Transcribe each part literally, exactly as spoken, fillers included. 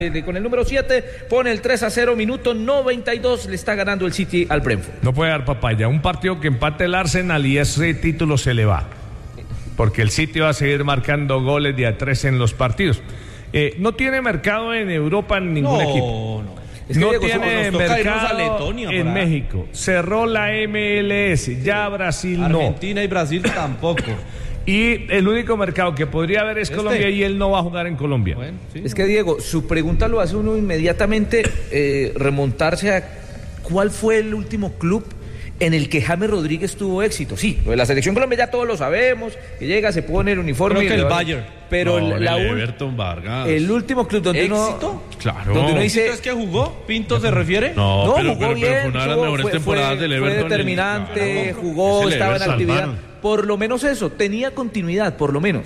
Con el número siete pone el tres a cero, minuto noventa y dos, le está ganando el City al Brentford. No puede dar papaya, un partido que empate el Arsenal y ese título se le va, porque el City va a seguir marcando goles de a tres en los partidos. Eh, no tiene mercado en Europa en ningún no, equipo. No, es que no Diego, tiene mercado a Letonia, en México. Cerró la M L S, ya Brasil Argentina no. Argentina y Brasil tampoco. Y el único mercado que podría haber es este. Colombia, y él no va a jugar en Colombia. Bueno, sí. Es que Diego, su pregunta lo hace uno inmediatamente eh, remontarse a cuál fue el último club en el que James Rodríguez tuvo éxito. Sí, lo de la selección Colombia ya todos lo sabemos, que llega, se pone el uniforme. Creo que el va, Bayern. Pero no, la el Everton Vargas. El último club donde ¿Éxito? uno... Claro. Donde uno dice... ¿Es que jugó? ¿Pinto se refiere? No, no pero, jugó pero, bien, pero fue una de las mejores fue, temporadas fue, del Everton. Fue determinante, Claro. jugó, estaba en actividad. Salvaron. Por lo menos eso, tenía continuidad, por lo menos.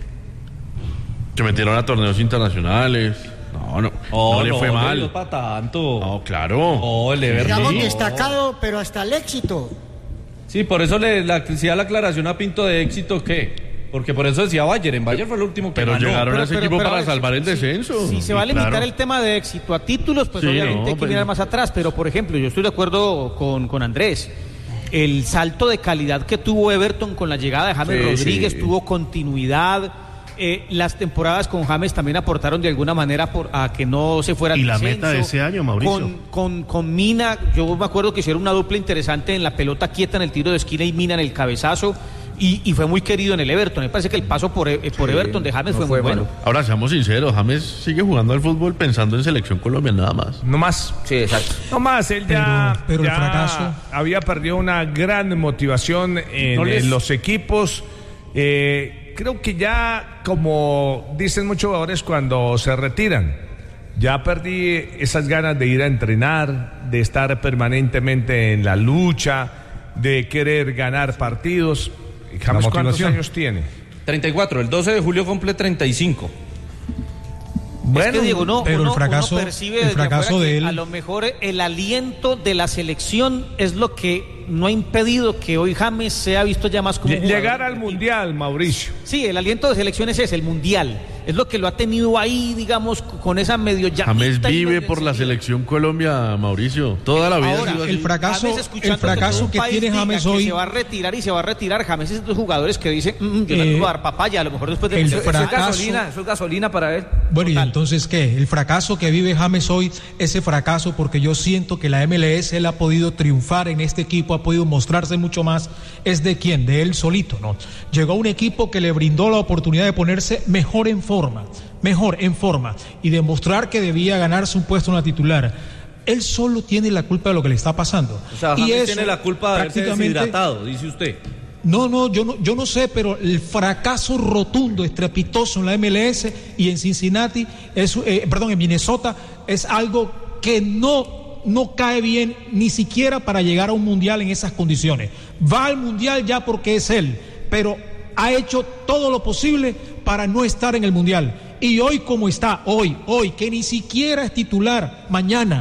Se metieron a torneos internacionales. No, no, oh, no le no, fue mal. No para tanto. No, claro. Oh, el Everton. Digamos destacado, pero hasta el éxito. Sí, por eso le la, hacía la aclaración a Pinto de éxito, ¿qué? Porque por eso decía Bayern. En Bayern fue el último que Pero ganó. llegaron pero, a ese pero, equipo pero, para pero, salvar el descenso. Si, si se va a limitar claro. el tema de éxito a títulos, pues sí, obviamente no, hay que pero... mirar más atrás. Pero, por ejemplo, yo estoy de acuerdo con, con Andrés. El salto de calidad que tuvo Everton con la llegada de James sí, Rodríguez, sí. tuvo continuidad. Eh, las temporadas con James también aportaron de alguna manera por, a que no se fuera y el la descenso. meta de ese año, Mauricio. Con, con, con Mina, yo me acuerdo que hicieron una dupla interesante en la pelota quieta en el tiro de esquina y Mina en el cabezazo. Y, y fue muy querido en el Everton. Me parece que el paso por, por sí, Everton de James no fue, fue muy bueno. bueno. Ahora, seamos sinceros, James sigue jugando al fútbol pensando en selección Colombia nada más. No más. Sí, exacto. No más, él ya, pero, pero ya el fracaso... había perdido una gran motivación en, no les... en los equipos. Eh, creo que ya, como dicen muchos jugadores cuando se retiran, ya perdí esas ganas de ir a entrenar, de estar permanentemente en la lucha, de querer ganar partidos. James, ¿cuántos años tiene? treinta y cuatro, el doce de julio cumple treinta y cinco. Bueno, es que Diego, no, pero uno, el fracaso, uno percibe el fracaso de él. A lo mejor el aliento de la selección es lo que no ha impedido que hoy James sea visto ya más como un llegar al mundial, Mauricio. Sí, el aliento de selección es ese, el mundial. Es lo que lo ha tenido ahí, digamos, con esa medio llamita. James vive por la selección Colombia, Mauricio. Toda la vida Ahora, ha sido así. El fracaso, el fracaso que, que tiene James hoy. Que se va a retirar y se va a retirar. James es de los jugadores que dicen, mmm, yo eh, no puedo dar papaya, a lo mejor después de. El eso, fracaso, eso es gasolina, eso es gasolina para él. Bueno, Total. Y entonces, ¿qué? El fracaso que vive James hoy, ese fracaso, porque yo siento que la M L S él ha podido triunfar en este equipo, ha podido mostrarse mucho más, ¿es de quién? De él solito, ¿no? Llegó a un equipo que le brindó la oportunidad de ponerse mejor en forma, mejor en forma, y demostrar que debía ganarse un puesto en la titular. Él solo tiene la culpa de lo que le está pasando. O sea, y James eso, tiene la culpa de haberse deshidratado, dice usted. No, no, yo no, yo no sé, pero el fracaso rotundo, estrepitoso en la M L S y en Cincinnati, es, eh, perdón, en Minnesota, es algo que no... no cae bien ni siquiera para llegar a un mundial en esas condiciones. Va al mundial ya porque es él, pero ha hecho todo lo posible para no estar en el mundial. Y hoy como está, hoy, hoy, que ni siquiera es titular, mañana.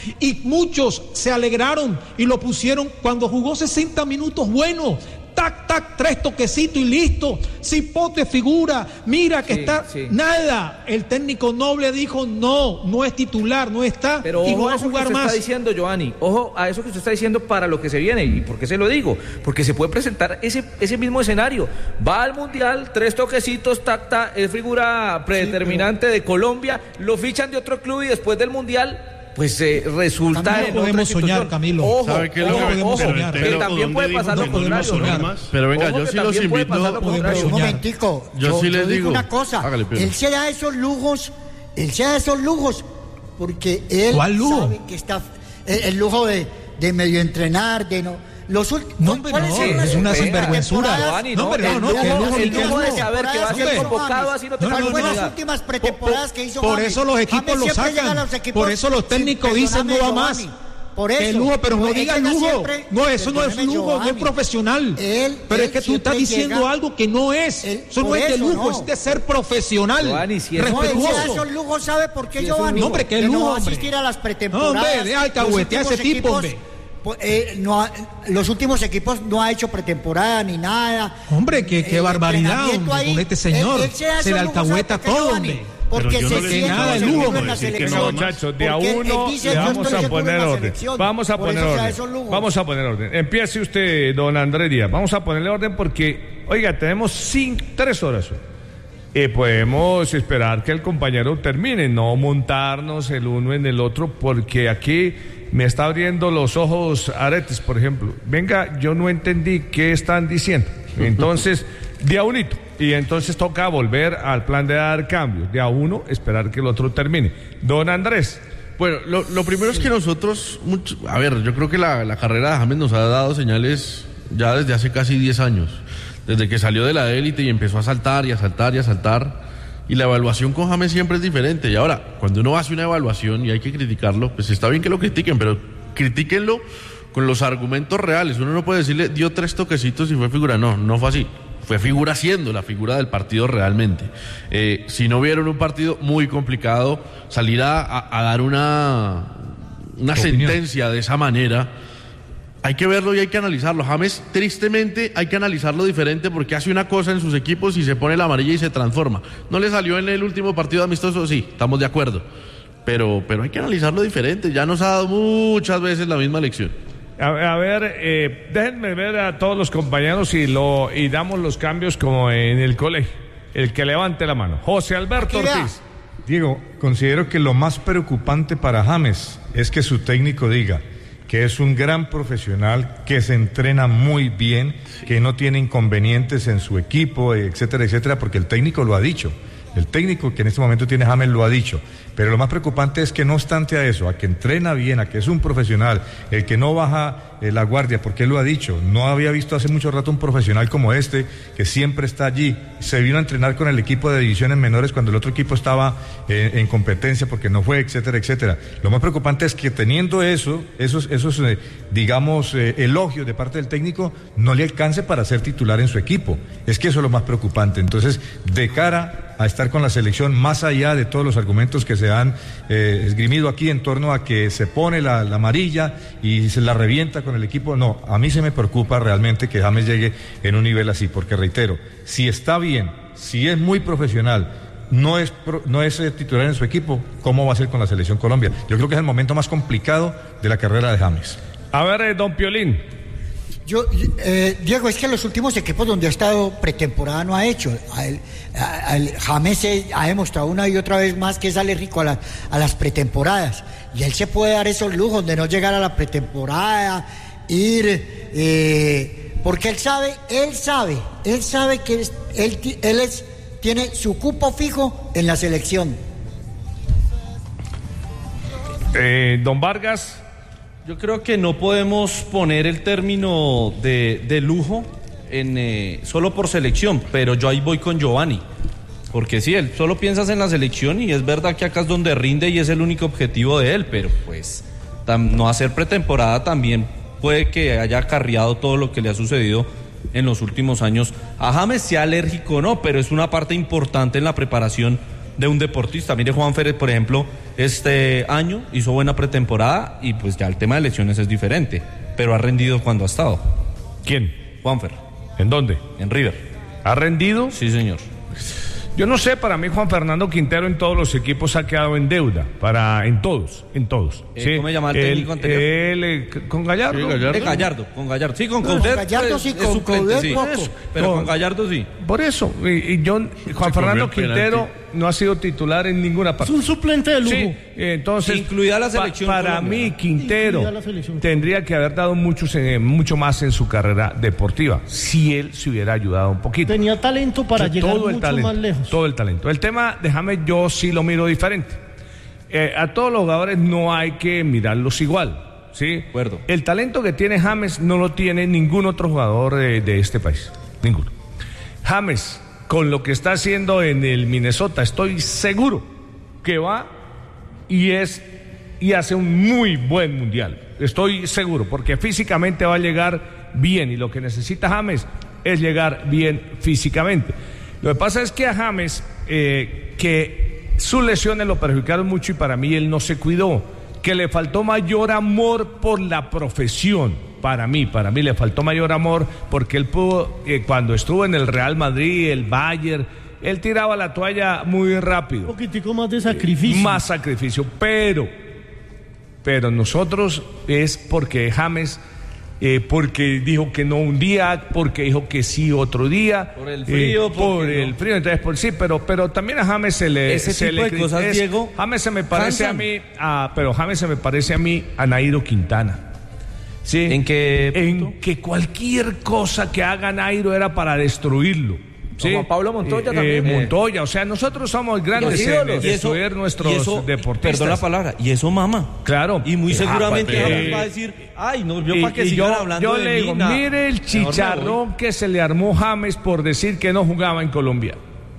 Y muchos se alegraron y lo pusieron cuando jugó sesenta minutos, bueno, tac, tac, tres toquecitos y listo. Cipote figura, mira que sí, está, sí. Nada. El técnico Noble dijo no, no es titular, no está. Pero y ojo no va a a eso jugar que usted más. Está diciendo, Giovanni, ojo a eso que usted está diciendo para lo que se viene. ¿Y por qué se lo digo? Porque se puede presentar ese, ese mismo escenario. Va al mundial, tres toquecitos, tac, tac, es figura predeterminante sí, pero... de Colombia, lo fichan de otro club y después del mundial pues eh, resulta también en podemos soñar, Camilo. Ojo, ¿sabe qué ojo, podemos ojo, soñar? que también puede pasar lo contrario. Pero venga, ojo yo sí los invito. Un momentico. Yo, yo sí les yo digo una cosa. Hágale, él se da esos lujos, él se da esos lujos porque él ¿Cuál lujo? sabe que está el, el lujo de, de medio entrenar, de no. Los últimos. No, hombre, no, es una sinvergüenzura. No, hombre, no, no, que lujo, el que lujo de lujo. saber que va a ser convocado así no te ¿Cuáles puedes fueron negar? las últimas pretemporadas que hizo Por James? eso los equipos lo sacan. Por eso los técnicos dicen no va más. Por eso. El lujo, pero no diga lujo. Siempre, no, eso no es lujo, Giovanni, no es profesional. Él, pero él es que tú estás diciendo llega, algo que no es. Él, eso no es de lujo, no. Es de ser profesional. Giovanni, si es respetuoso. No, él esos lujos, ¿sabe por qué, si Giovanni? No, hombre, qué lujo, no va a hombre. asistir a las pretemporadas. No, hombre, deja alcahuetear a ese tipo, equipos, hombre. Eh, no ha, los últimos equipos no ha hecho pretemporada ni nada. Hombre, qué, qué barbaridad, hombre, ahí, con este señor. Él, él se, se le alcahueta todo, hombre. porque se no siente nada de seguro lujo en la decir que selección. no, muchachos, de a Porque él uno dice, le yo vamos estoy a seguro en poner la orden. selección. Vamos a Por poner eso ya orden. esos lujos. Vamos a poner orden. Empiece usted, don Andrés Díaz. Vamos a ponerle orden porque, oiga, tenemos cinco, tres horas. Y podemos esperar que el compañero termine, no montarnos el uno en el otro, porque aquí me está abriendo los ojos Aretes, por ejemplo. Venga, yo no entendí qué están diciendo. Entonces, de a unito. Y entonces toca volver al plan de dar cambios. De a uno, esperar que el otro termine. Don Andrés. Bueno, lo, lo primero es que nosotros, mucho, a ver, yo creo que la, la carrera de James nos ha dado señales ya desde hace casi diez años. Desde que salió de la élite y empezó a saltar y a saltar y a saltar. Y la evaluación con James siempre es diferente. Y ahora, cuando uno hace una evaluación y hay que criticarlo, pues está bien que lo critiquen, pero critíquenlo con los argumentos reales. Uno no puede decirle, dio tres toquecitos y fue figura. No, no fue así. Fue figura siendo la figura del partido realmente. Eh, si no vieron un partido muy complicado, salir a, a, a dar una, una sentencia de esa manera, hay que verlo y hay que analizarlo. James, tristemente, hay que analizarlo diferente porque hace una cosa en sus equipos y se pone la amarilla y se transforma. ¿No le salió en el último partido amistoso? Sí, estamos de acuerdo. Pero, pero hay que analizarlo diferente. Ya nos ha dado muchas veces la misma lección. A, a ver, eh, déjenme ver a todos los compañeros y, lo, y damos los cambios como en el colegio. El que levante la mano. José Alberto Ortiz. Diego, considero que lo más preocupante para James es que su técnico diga que es un gran profesional, que se entrena muy bien, que no tiene inconvenientes en su equipo, etcétera, etcétera, porque el técnico lo ha dicho. El técnico que en este momento tiene James lo ha dicho. Pero lo más preocupante es que no obstante a eso, a que entrena bien, a que es un profesional, el que no baja eh, la guardia, porque él lo ha dicho, no había visto hace mucho rato un profesional como este, que siempre está allí. Se vino a entrenar con el equipo de divisiones menores cuando el otro equipo estaba eh, en competencia porque no fue, etcétera, etcétera. Lo más preocupante es que teniendo eso, esos, esos eh, digamos, eh, elogios de parte del técnico, no le alcance para ser titular en su equipo. Es que eso es lo más preocupante. Entonces, de cara a estar con la selección, más allá de todos los argumentos que se han eh, esgrimido aquí en torno a que se pone la, la amarilla y se la revienta con el equipo, no, a mí se me preocupa realmente que James llegue en un nivel así, porque reitero, si está bien, si es muy profesional, no es, no es eh, titular en su equipo, ¿cómo va a ser con la selección Colombia? Yo creo que es el momento más complicado de la carrera de James. A ver, eh, don Piolín. Yo, eh, Diego, es que los últimos equipos donde ha estado pretemporada no ha hecho. A él, a, a él, James se, ha demostrado una y otra vez más que es alérgico a, la, a las pretemporadas. Y él se puede dar esos lujos de no llegar a la pretemporada, ir, eh, porque él sabe, él sabe, él sabe que es, él, él es, tiene su cupo fijo en la selección. Eh, don Vargas. Yo creo que no podemos poner el término de, de lujo en, eh, solo por selección, pero yo ahí voy con Giovanni, porque sí, él solo piensas en la selección y es verdad que acá es donde rinde y es el único objetivo de él, pero pues tam, no hacer pretemporada también puede que haya acarreado todo lo que le ha sucedido en los últimos años. A James, sea alérgico o no, pero es una parte importante en la preparación de un deportista. Mire, Juan Férez, por ejemplo, este año hizo buena pretemporada y pues ya el tema de lesiones es diferente, pero ha rendido cuando ha estado. ¿Quién? Juanfer. ¿En dónde? En River. ¿Ha rendido? Sí, señor. Yo no sé, para mí Juan Fernando Quintero en todos los equipos ha quedado en deuda, para en todos, en todos. Eh, ¿sí? ¿Cómo se llama el técnico anterior? Él, eh, con Gallardo. Sí, Gallardo. Eh, Gallardo, con Gallardo. Sí, con No, Coudet. con Gallardo sí, es con suplente, Coudet sí. poco. Eso, pero Con- con Gallardo sí. Por eso, y, y yo, Juan Fernando comió el Quintero penalti. no ha sido titular en ninguna parte. Es un suplente de lujo. Sí, entonces, Incluida la selección pa- para Colombia. mí Quintero Incluida la selección. tendría que haber dado mucho, eh, mucho más en su carrera deportiva, si él se hubiera ayudado un poquito. Tenía talento para Sí, llegar todo el mucho talento, más lejos. Todo el talento. El tema de James yo sí lo miro diferente. Eh, a todos los jugadores no hay que mirarlos igual. ¿Sí? acuerdo. El talento que tiene James no lo tiene ningún otro jugador de, de este país. Ninguno. James, con lo que está haciendo en el Minnesota, estoy seguro que va y es y hace un muy buen mundial. Estoy seguro, porque físicamente va a llegar bien y lo que necesita James es llegar bien físicamente. Lo que pasa es que a James, eh, que sus lesiones lo perjudicaron mucho y para mí él no se cuidó, que le faltó mayor amor por la profesión. Para mí, para mí le faltó mayor amor porque él pudo, eh, cuando estuvo en el Real Madrid, el Bayern, él tiraba la toalla muy rápido. Un poquitico más de sacrificio. Más sacrificio, pero, pero nosotros es porque James... Eh, porque dijo que no un día, porque dijo que sí otro día. Por el frío. Eh, por el no. frío, entonces por sí, pero, pero también a James se le... Ese se tipo le, de cosas, es, Diego, James se me parece cansan. a mí, a, pero James se me parece a mí a Nairo Quintana. ¿Sí? ¿En qué punto? En que cualquier cosa que haga Nairo era para destruirlo. ¿Sí? Como Pablo Montoya eh, también. Eh, Montoya, o sea, nosotros somos grandes en y destruir eso, nuestros y eso, deportistas. Perdón la palabra, y eso mama. Claro. Y muy seguramente Ah, James eh, va a decir, ay, no, yo y, para que y sigan yo, hablando yo de le mí, digo, nada. mire el Mejor me chicharrón que se le armó James por decir que no jugaba en Colombia.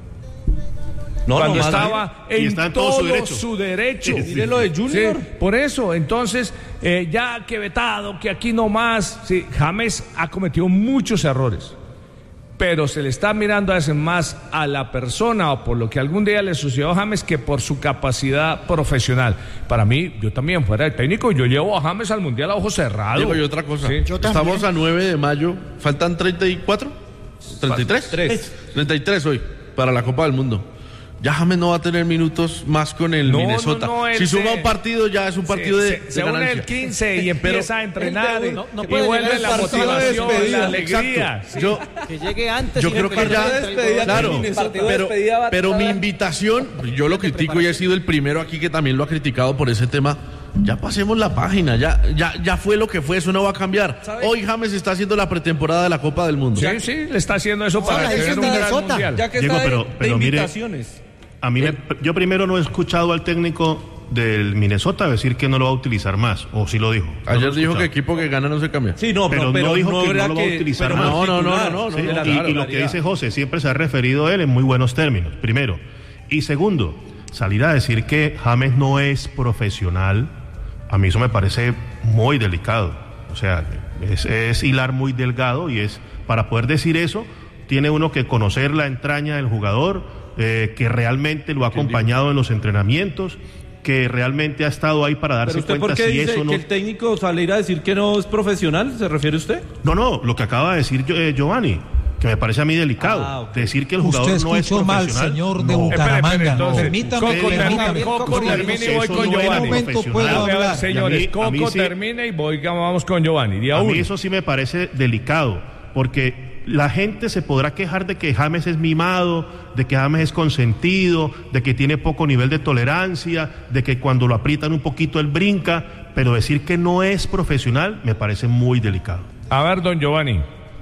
No, Cuando no, estaba y en está en todo, todo su derecho. su derecho. Sí, mire lo de Junior. Sí, por eso, entonces, eh, ya que vetado, que aquí no más, sí, James ha cometido muchos errores, pero se le está mirando a veces más a la persona o por lo que algún día le sucedió a James que por su capacidad profesional. Para mí, yo también fuera el técnico, yo llevo a James al Mundial a ojos cerrados. Digo yo otra cosa. Sí. Yo Estamos también. a nueve de mayo, faltan treinta y cuatro, treinta y tres, Tres. treinta y tres hoy para la Copa del Mundo. Ya James no va a tener minutos más con el No, Minnesota. no, no, él si se- suma un partido ya es un partido se, de, se, de se une ganancia. el quince y empieza a entrenar no- no y puede vuelve llegar la al partido de motivación, despedida. la alegría. Exacto. Yo, Que llegue antes. yo y creo le que prepare ya, el despedida claro, con Minnesota. partido de pero, despedida va a pero mi tardar. invitación, yo lo critico y he sido el primero aquí que también lo ha criticado por ese tema. Ya pasemos la página, ya, ya, ya fue lo que fue, eso no va a cambiar. Hoy James está haciendo la pretemporada de la Copa del Mundo. Sí, sí, le está haciendo eso para Hola, tener dice un gran Minnesota. mundial. Ya que Diego, está de- pero- de, pero mire- invitaciones. A mí me, yo primero no he escuchado al técnico del Minnesota decir que no lo va a utilizar más, o sí lo dijo. No lo he Ayer dijo que escuchado. equipo que gana no se cambia. Sí, no, pero, pero, no dijo que era no lo va a que- utilizar pero más. No, no, no, particular, no, no, Sí, de la y, y lo que titularidad. dice José, siempre se ha referido a él en muy buenos términos, primero. Y segundo, salir a decir que James no es profesional, a mí eso me parece muy delicado. O sea, es, es hilar muy delgado y es, para poder decir eso, tiene uno que conocer la entraña del jugador, eh, que realmente lo ha acompañado en los entrenamientos, que realmente ha estado ahí para ¿Pero darse usted por cuenta qué si dice eso no... que el técnico salir a decir que no es profesional? ¿Se refiere usted? No, no, lo que acaba de decir eh, Giovanni, que me parece a mí delicado. Ah, ok. Decir que el jugador Usted no es escuchó mal, profesional. señor de no. Bucaramanga. Espere, espere, entonces, Permítame, Coco, permítame. termine, Coco, Coco, termine y voy eso con no es Giovanni. momento puedo profesional. A ver, hablar. señores, Y a mí- a mí Coco sí- termina y voy, vamos con Giovanni. Día A mí uno. eso sí me parece delicado, porque la gente se podrá quejar de que James es mimado, de que James es consentido, de que tiene poco nivel de tolerancia, de que cuando lo aprietan un poquito él brinca, pero decir que no es profesional me parece muy delicado. A ver, don Giovanni.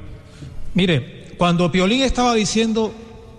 Mire, cuando Piolín estaba diciendo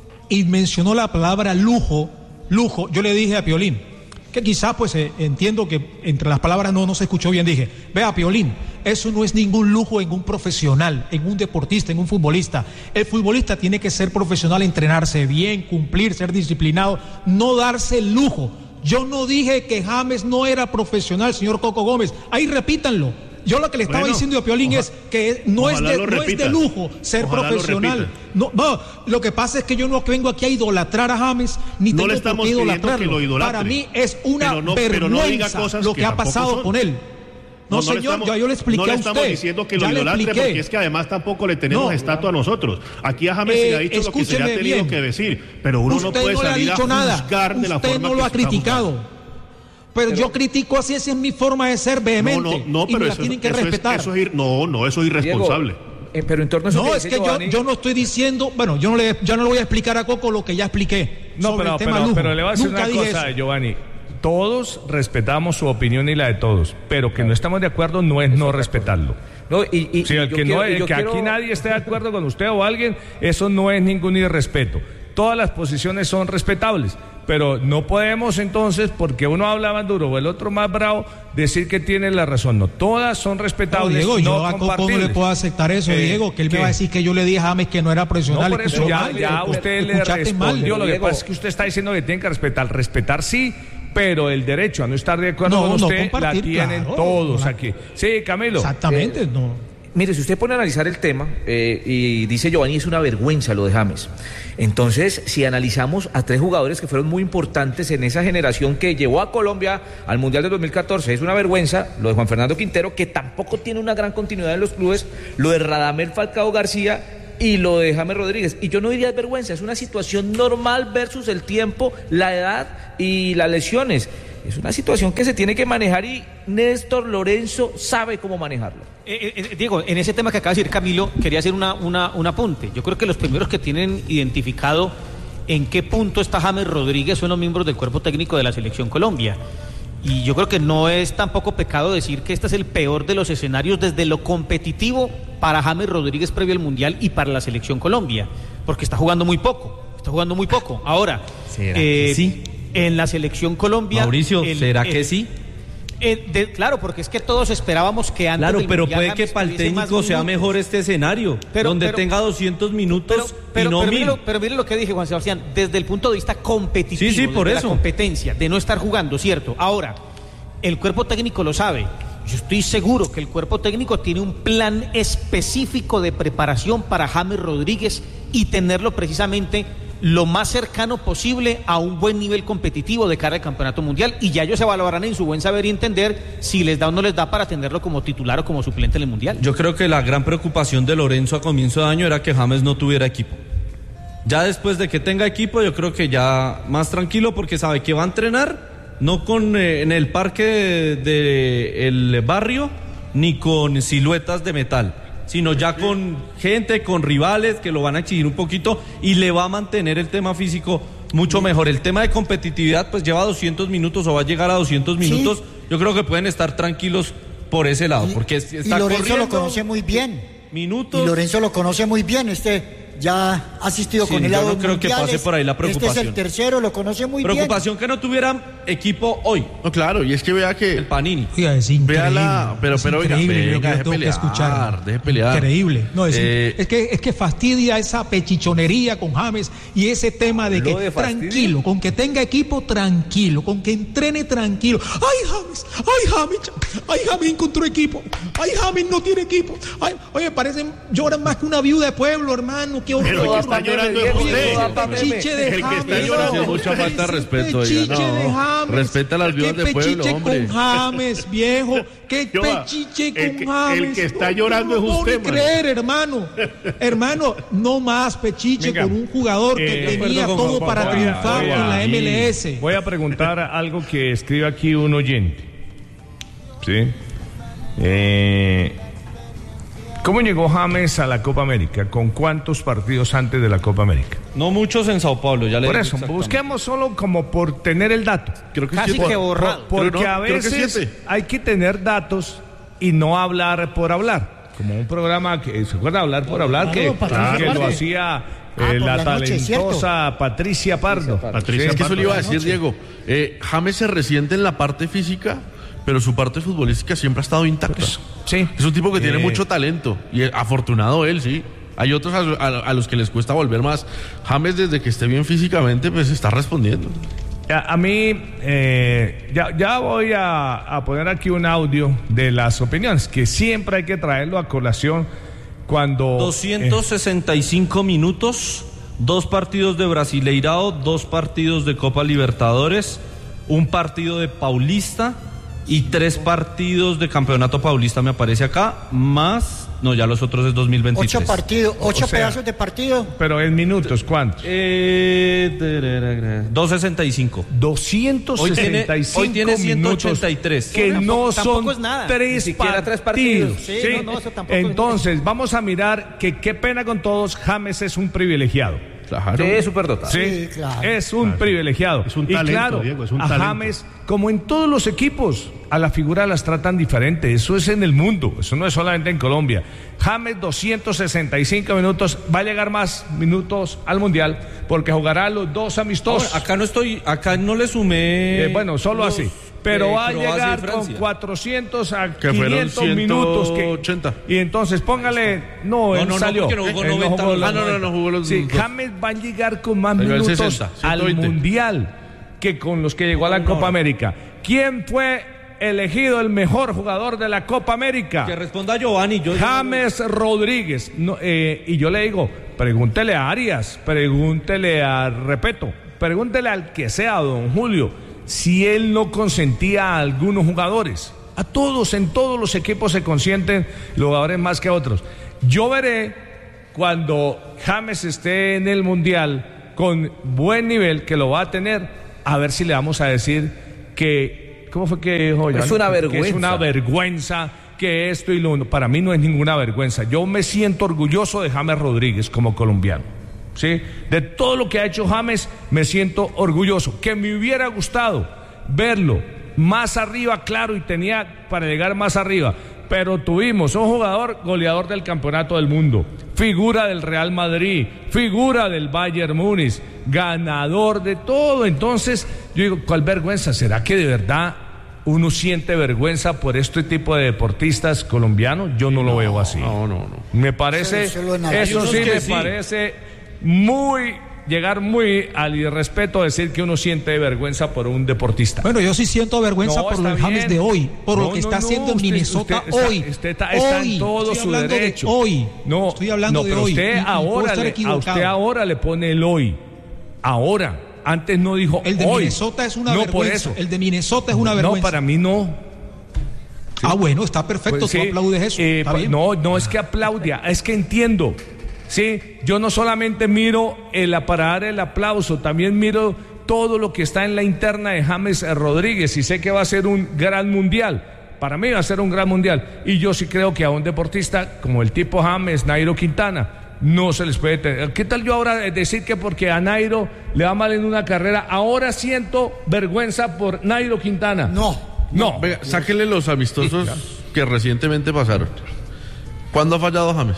y mencionó la palabra lujo, lujo, yo le dije a Piolín, que quizás pues eh, entiendo que entre las palabras no, no se escuchó bien, dije, vea Piolín, eso no es ningún lujo en un profesional, en un deportista, en un futbolista. El futbolista tiene que ser profesional, entrenarse bien, cumplir, ser disciplinado, no darse el lujo. Yo no dije que James no era profesional, señor Coco Gómez, ahí repítanlo. Yo lo que le estaba Bueno, diciendo a Piolín oja- es que no es, ojalá de, lo no es de repita. lujo ser Ojalá lo profesional. repita. No, no, lo que pasa es que yo no vengo aquí a idolatrar a James, ni No tengo le por estamos qué pidiendo idolatrarlo. que lo idolatre. Para mí es una Pero no- pero no diga vergüenza cosas lo que que ha tampoco pasado son. con él. No, le señor, estamos- yo, yo le expliqué no le a estamos usted. diciendo que ya lo le idolatre, expliqué. porque es que además tampoco le tenemos No. estatua a nosotros. Aquí a James Eh, se le ha dicho lo que se le ha escúcheme tenido bien. que decir, pero uno no Usted puede no le ha salir a dicho nada. juzgar de la Usted forma no lo que ha se está criticado. juzgando. Pero, yo critico así, esa es mi forma de ser vehemente. No, no, no, y pero me la eso, tienen que eso es, respetar. eso es ir- no, no, eso es irresponsable. Diego, eh, pero en torno a eso No, que es dice que yo, Giovanni, yo no estoy diciendo, bueno, yo no le, yo no le voy a explicar a Coco lo que ya expliqué. No, sobre pero, el tema pero, lujo. pero le voy a decir Nunca una dije cosa, eso. Giovanni. Todos respetamos su opinión y la de todos, pero que no estamos de acuerdo no es no respetarlo. no, y, y- Sí, y el yo que, quiero- no, y el yo que quiero- aquí nadie esté de acuerdo con usted o alguien, eso no es ningún irrespeto. Todas las posiciones son respetables, pero no podemos entonces, porque uno habla más duro o el otro más bravo, decir que tiene la razón. No, todas son No, respetables. Diego, no yo a Coco no le compartibles. puedo aceptar eso, Eh, Diego, que él ¿qué? me va a decir que yo le dije a James que no era No, profesional. por eso Escuchó ya, mal, ya escu- usted le escuchaste mal. respondió. Lo que Diego. pasa es que usted está diciendo que tiene que respetar. Respetar sí, pero el derecho a no estar de acuerdo No, con no usted la compartir, tienen claro. todos No la- aquí. Sí, Camilo. Exactamente, no. Mire, si usted pone a analizar el tema, eh, y dice Giovanni, es una vergüenza lo de James. Entonces, si analizamos a tres jugadores que fueron muy importantes en esa generación que llevó a Colombia al Mundial del dos mil catorce, es una vergüenza lo de Juan Fernando Quintero, que tampoco tiene una gran continuidad en los clubes, lo de Radamel Falcao García y lo de James Rodríguez. Y yo no diría vergüenza, es una situación normal versus el tiempo, la edad y las lesiones. Es una situación que se tiene que manejar y Néstor Lorenzo sabe cómo manejarlo. Eh, eh, Diego, en ese tema que acaba de decir Camilo, quería hacer una, una, un apunte. Yo creo que los primeros que tienen identificado en qué punto está James Rodríguez son los miembros del cuerpo técnico de la Selección Colombia. Y yo creo que no es tampoco pecado decir que este es el peor de los escenarios desde lo competitivo para James Rodríguez previo al Mundial y para la Selección Colombia, porque está jugando muy poco, está jugando muy poco. Ahora, ¿será eh, que sí? En la Selección Colombia... Mauricio, el, ¿será el, que sí? Eh, de, claro, porque es que todos esperábamos que antes Claro, del pero Mundial puede que James para el tuviese más técnico sea minutos. mejor este escenario, Pero- donde pero- tenga doscientos minutos Pero, pero, y no pero, mil. mire lo, pero mire lo que dije, Juan Sebastián, desde el punto de vista competitivo, Sí, sí, por desde eso. la competencia, de no estar jugando, ¿cierto? Ahora, el cuerpo técnico lo sabe. Yo estoy seguro que el cuerpo técnico tiene un plan específico de preparación para James Rodríguez y tenerlo precisamente lo más cercano posible a un buen nivel competitivo de cara al Campeonato Mundial, y ya ellos se evaluarán en su buen saber y entender si les da o no les da para tenerlo como titular o como suplente en el Mundial. Yo creo que la gran preocupación de Lorenzo a comienzo de año era que James no tuviera equipo. Ya después de que tenga equipo, yo creo que ya más tranquilo, porque sabe que va a entrenar no con eh, en el parque de, de el barrio ni con siluetas de metal, sino ya con gente, con rivales que lo van a exigir un poquito y le va a mantener el tema físico mucho mejor. El tema de competitividad pues lleva doscientos minutos o va a llegar a doscientos minutos. Sí. Yo creo que pueden estar tranquilos por ese lado, Y- porque y está Lorenzo corriendo lo conoce muy bien. minutos. Y Lorenzo lo conoce muy bien. Este ya ha asistido Sí, con él yo a no dos creo que pase mundiales. por ahí la Este es preocupación. el tercero, lo conoce muy Preocupación que no tuvieran equipo hoy, No, claro, y es que vea el que... Panini. Oiga, es increíble. Vea la- pero- es pero oiga, increíble lo venga, que yo deje tengo pelear, que escuchar. deje pelear. Increíble. No, es, Eh, es que es que fastidia esa pechichonería con James y ese tema de ¿Lo que de fastidia? tranquilo, con que tenga equipo tranquilo, con que entrene tranquilo. Ay, James, ay, James, ay, James encontró equipo. Ay, James no tiene equipo. Ay, oye, parecen lloran más que una viuda de pueblo, hermano. Qué horror. Pero el que está llorando es usted. Pechiche de El que está James. llorando es no. mucha falta de respeto, oiga, Pechiche no. de James. Respeta a las viudas Qué de pueblo, pechiche hombre. con James, viejo. Qué Yoa, pechiche el con que- James. el que está No, llorando no es lo usted, puedo mano. creer, hermano. Hermano, no más pechiche Venga, con un jugador que eh, tenía con todo Juan para Pablo. triunfar voy a- en la M L S. y Voy a preguntar algo que escribe aquí un oyente. ¿Sí? Eh, ¿Cómo llegó James a la Copa América? ¿Con cuántos partidos antes de la Copa América? No muchos en Sao Paulo, ya le Por digo eso, exactamente. busquemos solo como por tener el dato. Creo que Casi siete. que borrado. Porque Creo no, a creo que veces siete. hay que tener datos y no hablar por hablar. Como un programa que se acuerda hablar por hablar, que, Patricia que lo Pardo. hacía Ah, eh, por la la noche, talentosa Patricia Pardo. Patricia Es que eso Pardo. le iba a decir, Diego. Eh, James se resiente en la parte física, pero su parte futbolística siempre ha estado intacta. Sí. Es un tipo que tiene Eh, mucho talento. Y eh, afortunado él, sí. Hay otros a, a- a los que les cuesta volver más. James, desde que esté bien físicamente, pues está respondiendo. A, a mí, eh, ya, ya voy a, a poner aquí un audio de las opiniones, que siempre hay que traerlo a colación cuando... doscientos sesenta y cinco minutos, dos partidos de Brasileirao, dos partidos de Copa Libertadores, un partido de Paulista y tres partidos de Campeonato Paulista, me aparece acá, más, no, ya los otros es dos mil veintitrés. Ocho partidos, ocho O sea, pedazos de partido. Pero en minutos, ¿cuántos? Eh, doscientos sesenta y cinco. doscientos sesenta y cinco Hoy tiene- hoy tiene minutos ciento ochenta y tres. que no Tampoco son es nada. tres Ni siquiera partidos. tres partidos. Sí, no, no, eso tampoco es- Entonces, vamos a mirar que qué pena con todos, James es un privilegiado. Claro. Sí, súper dotado. Sí, Sí, claro. es un privilegiado. Es un y talento, claro, Diego, es un a talento. James, como en todos los equipos, a la figura las tratan diferente. Eso es en el mundo, eso no es solamente en Colombia. James, doscientos sesenta y cinco minutos, va a llegar más minutos al Mundial porque jugará los dos amistosos. Ahora, acá no estoy, acá no le sumé. Eh, bueno, solo los, así. Pero eh, va a Croacia y llegar con Francia. cuatrocientos a Que fueron quinientos minutos. Que, ciento ochenta. y entonces póngale. No, No, él no, no, salió. porque no jugó Él noventa jugó los- los Ah, no, no, no jugó los Sí, dos. James va a llegar con más Llegó al minutos sesenta, al ciento veinte. Mundial que con los que llegó a la Copa América. ¿Quién fue elegido el mejor jugador de la Copa América? Que responda Giovanni. Yo, James Rodríguez. No, eh, y yo le digo, pregúntele a Arias, pregúntele a Repeto, pregúntele al que sea, a don Julio, si él no consentía a algunos jugadores. A todos, en todos los equipos se consienten los jugadores más que otros. Yo veré cuando James esté en el Mundial con buen nivel, que lo va a tener, a ver si le vamos a decir que, ¿cómo fue que dijo? Es una vergüenza. Que es una vergüenza, que esto y lo uno. Para mí no es ninguna vergüenza. Yo me siento orgulloso de James Rodríguez como colombiano, ¿sí? De todo lo que ha hecho James, me siento orgulloso. Que me hubiera gustado verlo más arriba, claro, y tenía para llegar más arriba. Pero tuvimos un jugador goleador del campeonato del mundo, figura del Real Madrid, figura del Bayern Múnich, ganador de todo. Entonces, yo digo, ¿cuál vergüenza? ¿Será que de verdad uno siente vergüenza por este tipo de deportistas colombianos? Yo no, no lo veo así. No, no, no. Me parece, eso, eso, eso sí me sí. parece muy... llegar muy al irrespeto, decir que uno siente vergüenza por un deportista. Bueno, yo sí siento vergüenza No, por está los James bien. de hoy, por No, lo que no, está no, haciendo en usted- Minnesota usted está- hoy. usted está- está en Hoy. todo Estoy su hablando de derecho. hoy. No, estoy hablando no, de pero hoy. usted y- y puedo ahora estar le, a equivocado. usted ahora le pone el hoy. Ahora. Antes no dijo El de hoy. Minnesota es una no, vergüenza. por eso. El de Minnesota es una vergüenza. No, para mí no. Ah, bueno, está perfecto. Pues Tú sí, aplaudes eso. eh, está pa- bien. no, no es que aplaude, es que entiendo. Sí, yo no solamente miro el para dar el aplauso, también miro todo lo que está en la interna de James Rodríguez y sé que va a ser un gran mundial. Para mí va a ser un gran mundial. Y yo sí creo que a un deportista como el tipo James, Nairo Quintana, no se les puede tener. ¿Qué tal yo ahora decir que porque a Nairo le va mal en una carrera, ahora siento vergüenza por Nairo Quintana? No. No. Venga, sáquenle los amistosos que recientemente pasaron. ¿Cuándo ha fallado James?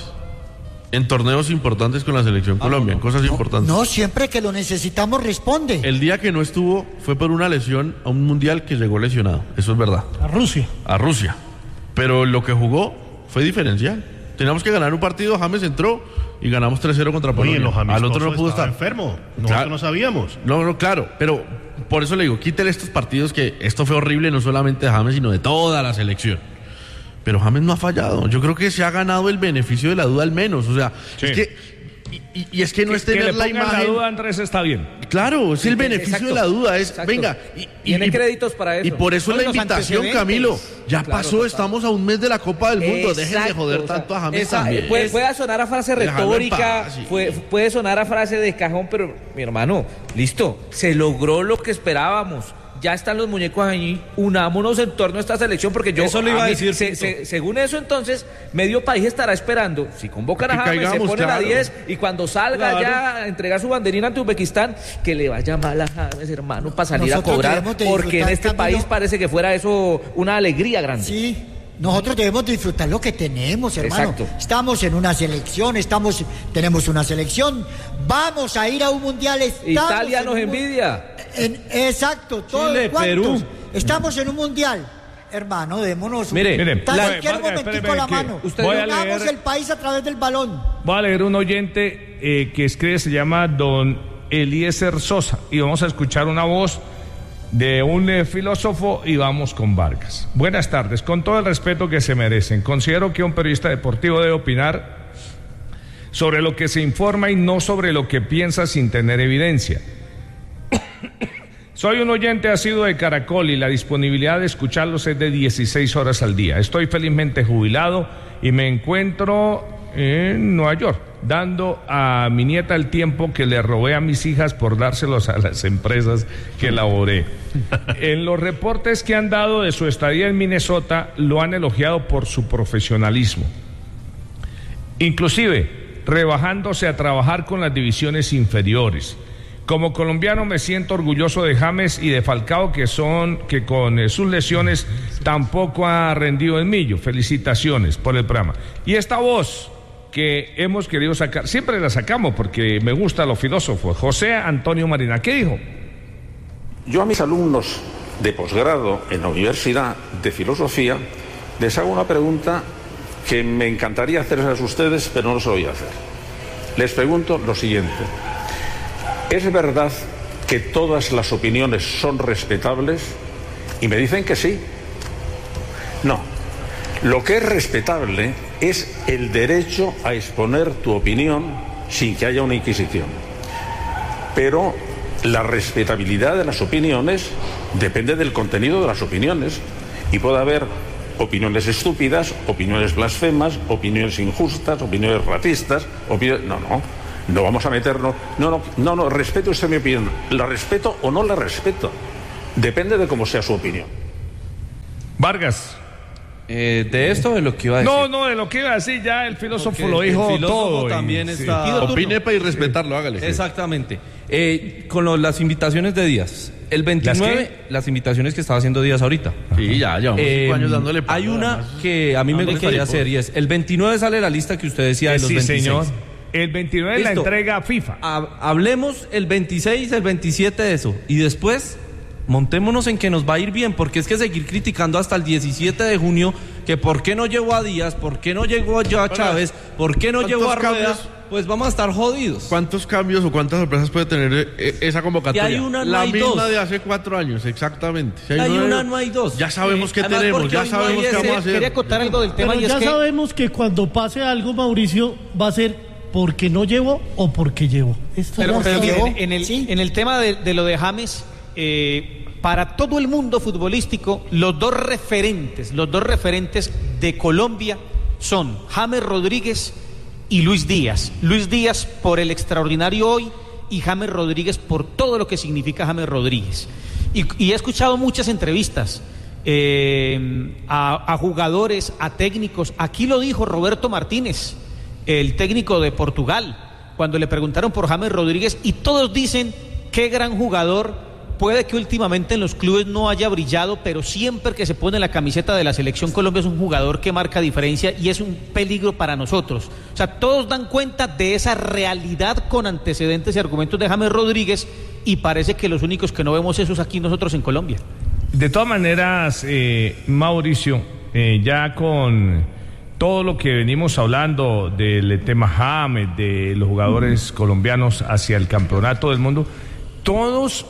En torneos importantes con la selección Colombia, en cosas importantes. No, siempre que lo necesitamos responde. El día que no estuvo fue por una lesión a un mundial que llegó lesionado. Eso es verdad. A Rusia. A Rusia. Pero lo que jugó fue diferencial. Teníamos que ganar un partido, James entró y ganamos tres cero contra Polonia. Oye, los Al amistosos otro no pudo estaba estar. enfermo. Nosotros Claro. no sabíamos. No, no, claro, pero por eso le digo, quítele estos partidos que esto fue horrible no solamente de James, sino de toda la selección. Pero James no ha fallado. Yo creo que se ha ganado el beneficio de la duda al menos. O sea, Sí. es que y, y- y es que no es que tener le la pongan imagen. la duda, Andrés, está bien. Claro, es el beneficio Exacto, de la duda. Es, exacto. venga, y, Tiene créditos para eso. Y por eso Son la los invitación, antecedentes. Camilo. Ya Claro, pasó, total. estamos a un mes de la Copa del Mundo. Dejen de Exacto, joder o sea, tanto a James esa- también. Puede, puede sonar a frase Déjalo en retórica, paz, sí. puede, puede sonar a frase de cajón, pero mi hermano, listo, se logró lo que esperábamos. Ya están los muñecos allí, unámonos en torno a esta selección, porque yo... Eso le iba a mí, decir, se- Pinto. se- según eso, entonces, medio país estará esperando. Si convocan a Que James, se caigamos, ponen a claro. diez, y cuando salga Claro. ya a entregar su banderina ante Uzbekistán, que le vaya mal a James, hermano, para salir Nosotros a cobrar, debemos de porque en disfrutar, este Camilo. país parece que fuera eso una alegría grande. Sí, nosotros debemos disfrutar lo que tenemos, hermano. Exacto. Estamos en una selección, estamos, tenemos una selección, vamos a ir a un mundial. estamos Italia en nos un mu- envidia. en- exacto, todos Chile, ¿cuántos? Perú. Estamos en un mundial. Hermano, démonos un- Mire, Mire, Está la- cualquier Vargas, momentico espéreme la que mano. usted- voy a Unamos leer- el país a través del balón. Voy a leer un oyente eh, que escribe, se llama don Eliezer Sosa, y vamos a escuchar una voz de un eh, filósofo y vamos con Vargas. Buenas tardes, con todo el respeto que se merecen, considero que un periodista deportivo debe opinar sobre lo que se informa y no sobre lo que piensa sin tener evidencia. Soy un oyente asiduo de Caracol y la disponibilidad de escucharlos es de dieciséis horas al día. Estoy felizmente jubilado y me encuentro en Nueva York, dando a mi nieta el tiempo que le robé a mis hijas por dárselos a las empresas que laboré. En los reportes que han dado de su estadía en Minnesota, lo han elogiado por su profesionalismo. Inclusive, rebajándose a trabajar con las divisiones inferiores. Como colombiano me siento orgulloso de James y de Falcao, que son que con eh, sus lesiones tampoco ha rendido el millo. Felicitaciones por el programa. Y esta voz que hemos querido sacar, siempre la sacamos porque me gusta los filósofos. José Antonio Marina, ¿qué dijo? Yo a mis alumnos de posgrado en la Universidad de Filosofía les hago una pregunta que me encantaría hacerles a ustedes, pero no se lo voy a hacer. Les pregunto lo siguiente. ¿Es verdad que todas las opiniones son respetables? Y me dicen que sí. No. Lo que es respetable es el derecho a exponer tu opinión sin que haya una inquisición. Pero la respetabilidad de las opiniones depende del contenido de las opiniones. Y puede haber opiniones estúpidas, opiniones blasfemas, opiniones injustas, opiniones racistas, opiniones... No, no, no vamos a meternos... No, no, no, no, respeto usted mi opinión. ¿La respeto o no la respeto? Depende de cómo sea su opinión. Vargas. Eh, de esto o de lo que iba a decir. No, no, de lo que iba a decir ya el filósofo Porque lo dijo el filósofo todo. También y, está... sí. Opine para y respetarlo, hágale. Exactamente. Eh, con lo, las invitaciones de Díaz. El veintinueve, ¿Las, las invitaciones que estaba haciendo Díaz ahorita. Sí, ya, llevamos Eh, cinco años dándole hay palo, una además. que a mí me Dándole gustaría tiempo. hacer y es, el veintinueve sale la lista que usted decía de los sí, veintiséis. señor. El veintinueve la Listo. entrega FIFA. Ha- hablemos el veintiséis, el veintisiete de eso. Y después, montémonos en que nos va a ir bien, porque es que seguir criticando hasta el diecisiete de junio, que por qué no llegó a Díaz, por qué no llegó a Chávez, por qué no llegó a ¿cuántos Rueda, cambios? pues vamos a estar jodidos. ¿Cuántos cambios o cuántas sorpresas puede tener eh, esa convocatoria? Y hay una, no la hay misma dos. de hace cuatro años, exactamente. Si Hay nueve- una, no hay dos. Ya sabemos Eh, qué además, tenemos, porque ya hoy no sabemos hay qué ese- vamos a hacer. Quería acotar algo del tema Pero y es ya que... sabemos que cuando pase algo, Mauricio, va a ser porque no llevó o porque llevó. Esto Pero, ya pero está. miren, en el, Sí. en el tema de, de lo de James, eh, para todo el mundo futbolístico, los dos referentes, los dos referentes de Colombia son James Rodríguez y Luis Díaz. Luis Díaz por el extraordinario hoy y James Rodríguez por todo lo que significa James Rodríguez. Y, y he escuchado muchas entrevistas eh, a, a jugadores, a técnicos. Aquí lo dijo Roberto Martínez, el técnico de Portugal, cuando le preguntaron por James Rodríguez, y todos dicen qué gran jugador. Puede que últimamente en los clubes no haya brillado, pero siempre que se pone la camiseta de la Selección Colombia es un jugador que marca diferencia y es un peligro para nosotros. O sea, todos dan cuenta de esa realidad con antecedentes y argumentos de James Rodríguez, y parece que los únicos que no vemos eso es aquí nosotros en Colombia. De todas maneras, eh, Mauricio, eh, ya con todo lo que venimos hablando del tema James, de los jugadores colombianos hacia el campeonato del mundo, todos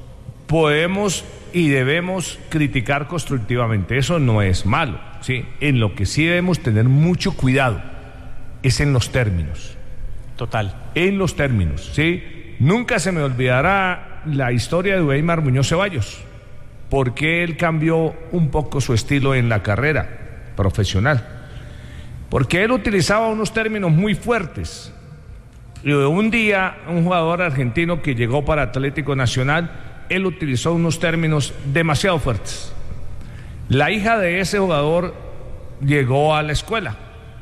podemos y debemos criticar constructivamente. Eso no es malo, ¿sí? En lo que sí debemos tener mucho cuidado es en los términos. Total. En los términos, ¿sí? Nunca se me olvidará la historia de Weimar Muñoz Ceballos, porque él cambió un poco su estilo en la carrera profesional, porque él utilizaba unos términos muy fuertes. Y un día, un jugador argentino que llegó para Atlético Nacional, él utilizó unos términos demasiado fuertes. La hija de ese jugador llegó a la escuela